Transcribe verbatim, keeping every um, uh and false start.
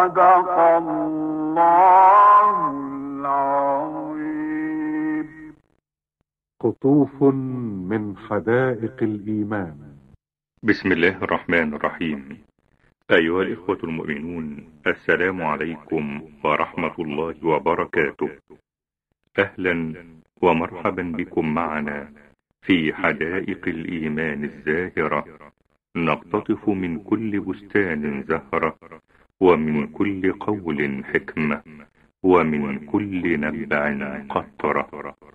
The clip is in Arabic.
صدق الله العظيم. قطوف من حدائق الإيمان. بسم الله الرحمن الرحيم. أيها الإخوة المؤمنون، السلام عليكم ورحمة الله وبركاته. أهلا ومرحبا بكم معنا في حدائق الإيمان الزاهرة، نقتطف من كل بستان زهرة، ومن كل قول حكمة، ومن كل نبع قطرة.